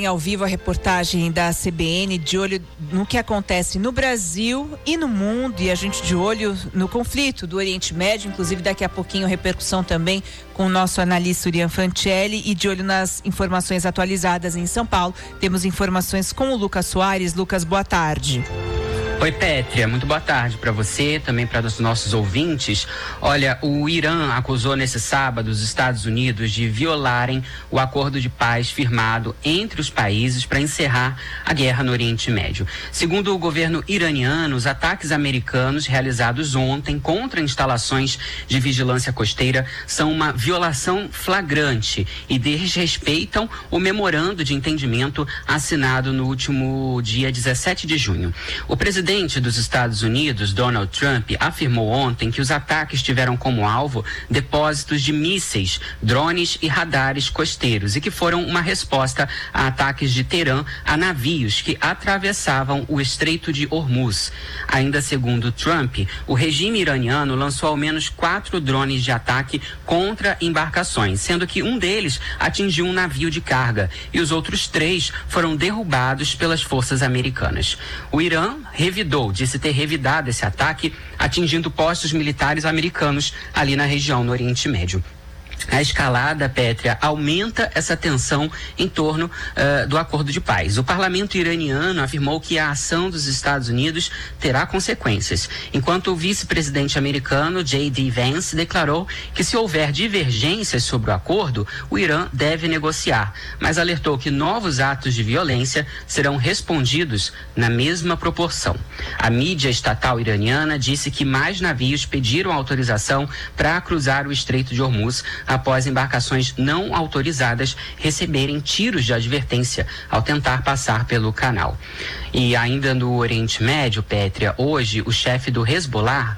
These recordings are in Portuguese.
Ao vivo a reportagem da CBN, de olho no que acontece no Brasil e no mundo, e a gente de olho no conflito do Oriente Médio, inclusive daqui a pouquinho repercussão também com o nosso analista Urian Fancelli, e de olho nas informações atualizadas em São Paulo. Temos informações com o Lucas Soares. Lucas, boa tarde. Oi, Pétria, muito boa tarde para você, também para os nossos ouvintes. Olha, o Irã acusou nesse sábado os Estados Unidos de violarem o acordo de paz firmado entre os países para encerrar a guerra no Oriente Médio. Segundo o governo iraniano, os ataques americanos realizados ontem contra instalações de vigilância costeira são uma violação flagrante e desrespeitam o memorando de entendimento assinado no último dia 17 de junho. O presidente dos Estados Unidos, Donald Trump, afirmou ontem que os ataques tiveram como alvo depósitos de mísseis, drones e radares costeiros e que foram uma resposta a ataques de Teherã a navios que atravessavam o Estreito de Hormuz. Ainda segundo Trump, o regime iraniano lançou ao menos 4 drones de ataque contra embarcações, sendo que um deles atingiu um navio de carga e os outros 3 foram derrubados pelas forças americanas. O Irã disse ter revidado esse ataque, atingindo postos militares americanos ali na região, no Oriente Médio. A escalada, Pétria, aumenta essa tensão em torno do acordo de paz. O parlamento iraniano afirmou que a ação dos Estados Unidos terá consequências, enquanto o vice-presidente americano, J.D. Vance, declarou que se houver divergências sobre o acordo, o Irã deve negociar, mas alertou que novos atos de violência serão respondidos na mesma proporção. A mídia estatal iraniana disse que mais navios pediram autorização para cruzar o Estreito de Hormuz após embarcações não autorizadas receberem tiros de advertência ao tentar passar pelo canal. E ainda no Oriente Médio, Pétria, hoje o chefe do Hezbollah,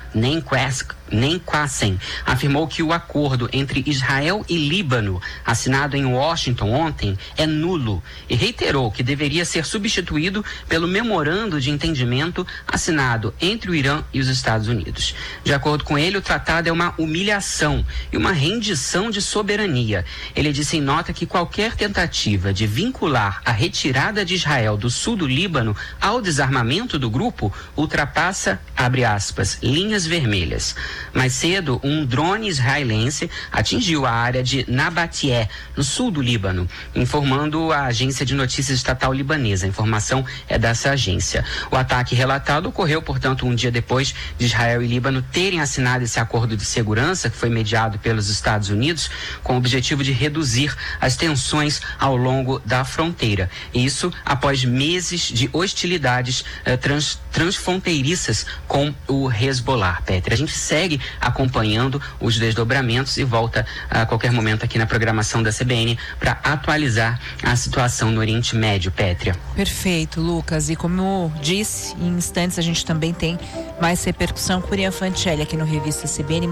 Nem Qassem, afirmou que o acordo entre Israel e Líbano, assinado em Washington ontem, é nulo e reiterou que deveria ser substituído pelo memorando de entendimento assinado entre o Irã e os Estados Unidos. De acordo com ele, o tratado é uma humilhação e uma rendição de soberania. Ele disse em nota que qualquer tentativa de vincular a retirada de Israel do sul do Líbano ao desarmamento do grupo ultrapassa, abre aspas, linhas vermelhas. Mais cedo, um drone israelense atingiu a área de Nabatieh, no sul do Líbano, informando a agência de notícias estatal libanesa. A informação é dessa agência. O ataque relatado ocorreu, portanto, um dia depois de Israel e Líbano terem assinado esse acordo de segurança, que foi mediado pelos Estados Unidos, com o objetivo de reduzir as tensões ao longo da fronteira. Isso após meses de hostilidades transfronteiriças com o Hezbollah. Pétria, a gente segue acompanhando os desdobramentos e volta a qualquer momento aqui na programação da CBN para atualizar a situação no Oriente Médio, Pétria. Perfeito, Lucas. E como disse, em instantes a gente também tem mais repercussão com o Urian Fancelli aqui no Revista CBN,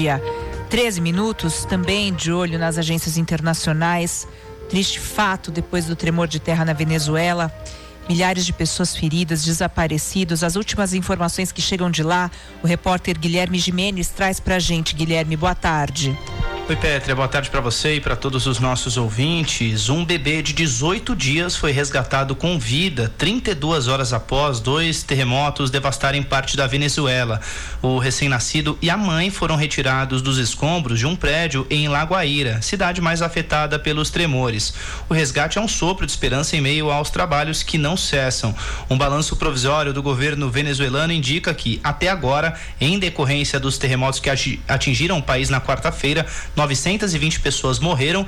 12:13, também de olho nas agências internacionais. Triste fato depois do tremor de terra na Venezuela. Milhares de pessoas feridas, desaparecidos. As últimas informações que chegam de lá, o repórter Guilherme Gimenez traz pra gente. Guilherme, boa tarde. Oi, Pétria, boa tarde para você e para todos os nossos ouvintes. Um bebê de 18 dias foi resgatado com vida 32 horas após 2 terremotos devastarem parte da Venezuela. O recém-nascido e a mãe foram retirados dos escombros de um prédio em La Guaira, cidade mais afetada pelos tremores. O resgate é um sopro de esperança em meio aos trabalhos que não cessam. Um balanço provisório do governo venezuelano indica que, até agora, em decorrência dos terremotos que atingiram o país na quarta-feira, 920 pessoas morreram,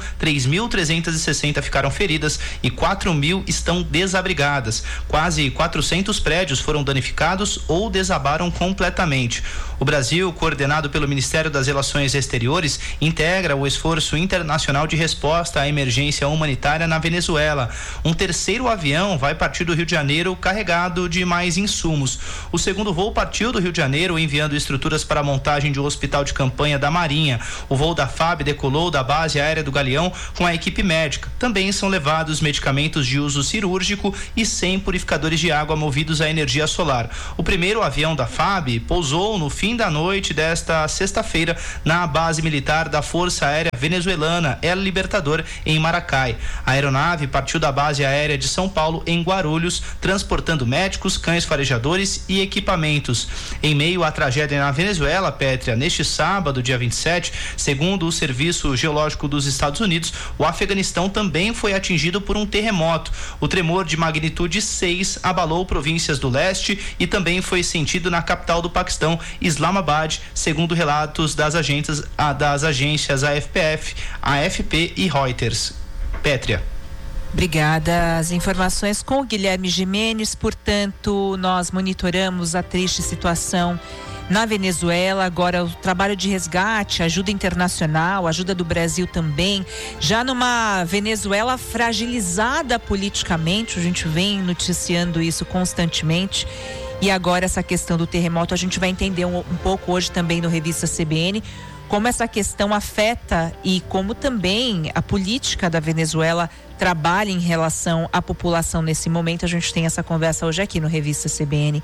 3.360 ficaram feridas e 4.000 estão desabrigadas. Quase 400 prédios foram danificados ou desabaram completamente. O Brasil, coordenado pelo Ministério das Relações Exteriores, integra o esforço internacional de resposta à emergência humanitária na Venezuela. Um terceiro avião vai partir do Rio de Janeiro carregado de mais insumos. O segundo voo partiu do Rio de Janeiro enviando estruturas para a montagem de um hospital de campanha da Marinha. O voo da FAB decolou da base aérea do Galeão com a equipe médica. Também são levados medicamentos de uso cirúrgico e 100 purificadores de água movidos à energia solar. O primeiro avião da FAB pousou no fim da noite desta sexta-feira na base militar da Força Aérea Venezuelana, El Libertador, em Maracay. A aeronave partiu da base aérea de São Paulo, em Guarulhos, transportando médicos, cães farejadores e equipamentos. Em meio à tragédia na Venezuela, Pétria, neste sábado, dia 27, segundo o Serviço Geológico dos Estados Unidos, o Afeganistão também foi atingido por um terremoto. O tremor de magnitude 6 abalou províncias do leste e também foi sentido na capital do Paquistão, Islamabad, segundo relatos das agências AFPF, AFP e Reuters. Pétria. Obrigada. As informações com o Guilherme Gimenez. Portanto, nós monitoramos a triste situação na Venezuela. Agora o trabalho de resgate, ajuda internacional, ajuda do Brasil também, já numa Venezuela fragilizada politicamente. A gente vem noticiando isso constantemente. E agora essa questão do terremoto, a gente vai entender um pouco hoje também no Revista CBN como essa questão afeta e como também a política da Venezuela trabalha em relação à população nesse momento. A gente tem essa conversa hoje aqui no Revista CBN.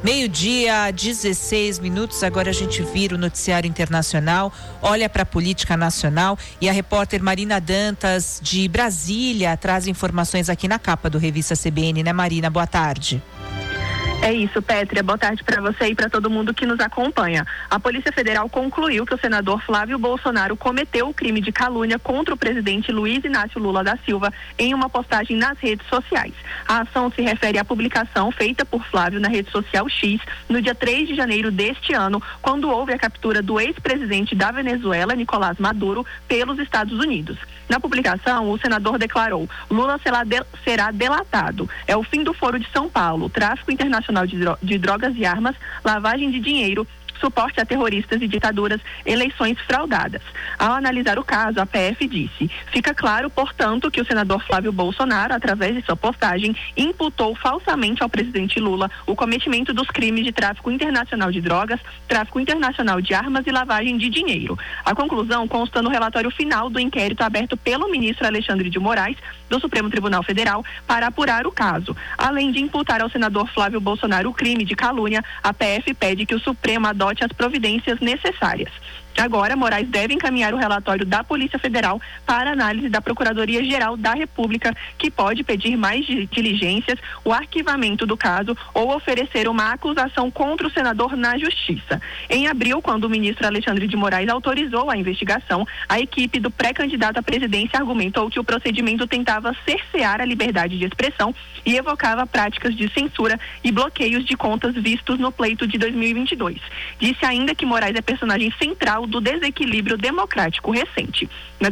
12:16. Agora a gente vira o noticiário internacional, olha para a política nacional e a repórter Marina Dantas de Brasília traz informações aqui na capa do Revista CBN, né, Marina? Boa tarde. É isso, Pétria. Boa tarde para você e para todo mundo que nos acompanha. A Polícia Federal concluiu que o senador Flávio Bolsonaro cometeu o crime de calúnia contra o presidente Luiz Inácio Lula da Silva em uma postagem nas redes sociais. A ação se refere à publicação feita por Flávio na rede social X no dia 3 de janeiro deste ano, quando houve a captura do ex-presidente da Venezuela, Nicolás Maduro, pelos Estados Unidos. Na publicação, o senador declarou: Lula será delatado. É o fim do Foro de São Paulo, tráfico internacional de drogas e armas, lavagem de dinheiro, suporte a terroristas e ditaduras, eleições fraudadas. Ao analisar o caso, a PF disse: fica claro, portanto, que o senador Flávio Bolsonaro, através de sua postagem, imputou falsamente ao presidente Lula o cometimento dos crimes de tráfico internacional de drogas, tráfico internacional de armas e lavagem de dinheiro. A conclusão consta no relatório final do inquérito aberto pelo ministro Alexandre de Moraes, do Supremo Tribunal Federal, para apurar o caso. Além de imputar ao senador Flávio Bolsonaro o crime de calúnia, a PF pede que o Supremo adote as providências necessárias. Agora, Moraes deve encaminhar o relatório da Polícia Federal para análise da Procuradoria-Geral da República, que pode pedir mais diligências, o arquivamento do caso ou oferecer uma acusação contra o senador na Justiça. Em abril, quando o ministro Alexandre de Moraes autorizou a investigação, a equipe do pré-candidato à presidência argumentou que o procedimento tentava cercear a liberdade de expressão e evocava práticas de censura e bloqueios de contas vistos no pleito de 2022. Disse ainda que Moraes é personagem central do desequilíbrio democrático recente.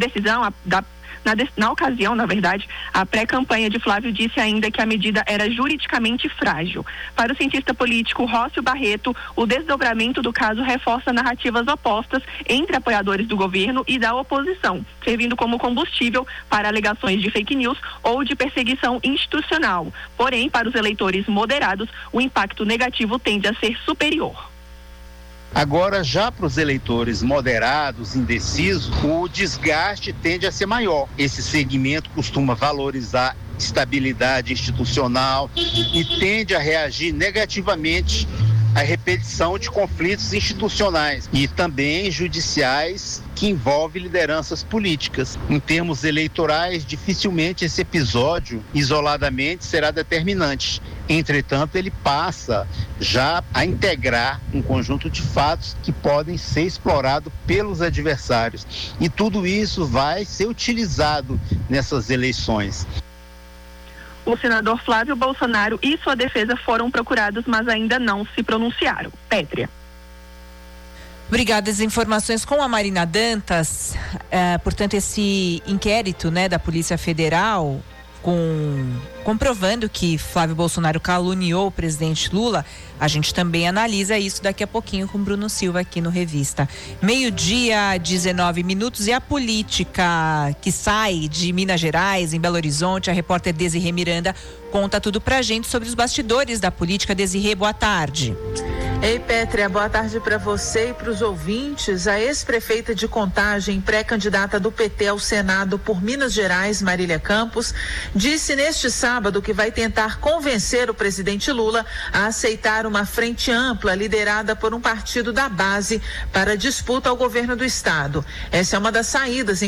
Na ocasião, a pré-campanha de Flávio disse ainda que a medida era juridicamente frágil. Para o cientista político Rócio Barreto, o desdobramento do caso reforça narrativas opostas entre apoiadores do governo e da oposição, servindo como combustível para alegações de fake news ou de perseguição institucional. Porém, para os eleitores moderados, o impacto negativo tende a ser superior. Agora, já para os eleitores moderados, indecisos, o desgaste tende a ser maior. Esse segmento costuma valorizar estabilidade institucional e tende a reagir negativamente à repetição de conflitos institucionais e também judiciais que envolvem lideranças políticas. Em termos eleitorais, dificilmente esse episódio, isoladamente, será determinante. Entretanto, ele passa já a integrar um conjunto de fatos que podem ser explorados pelos adversários. E tudo isso vai ser utilizado nessas eleições. O senador Flávio Bolsonaro e sua defesa foram procurados, mas ainda não se pronunciaram. Pétria. Obrigada. As informações com a Marina Dantas. Portanto, esse inquérito, né, da Polícia Federal comprovando que Flávio Bolsonaro caluniou o presidente Lula, a gente também analisa isso daqui a pouquinho com Bruno Silva aqui no Revista. 12:19 e a política que sai de Minas Gerais, em Belo Horizonte, a repórter Desirê Miranda conta tudo pra gente sobre os bastidores da política. Desirê, boa tarde. Ei, Pétria, boa tarde para você e para os ouvintes. A ex-prefeita de Contagem, pré-candidata do PT ao Senado por Minas Gerais, Marília Campos, disse neste sábado que vai tentar convencer o presidente Lula a aceitar uma frente ampla liderada por um partido da base para a disputa ao governo do estado. Essa é uma das saídas,